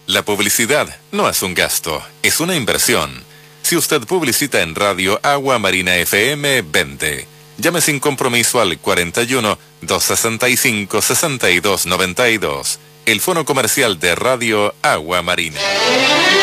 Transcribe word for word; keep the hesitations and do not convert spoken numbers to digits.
La publicidad no es un gasto, es una inversión. Si usted publicita en Radio Agua Marina F M, vende. Llame sin compromiso al cuarenta y uno, doscientos sesenta y cinco, sesenta y dos noventa y dos. El fono comercial de Radio Agua Marina.